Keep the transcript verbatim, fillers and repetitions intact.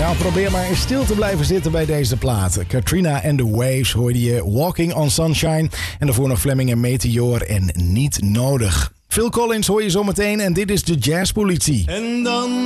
Nou, probeer maar eens stil te blijven zitten bij deze plaat. Katrina and the Waves hoorde je, Walking on Sunshine. En daarvoor nog Fleming en Meteor en Niet Nodig. Phil Collins hoor je zometeen en dit is de Jazzpolitie. En dan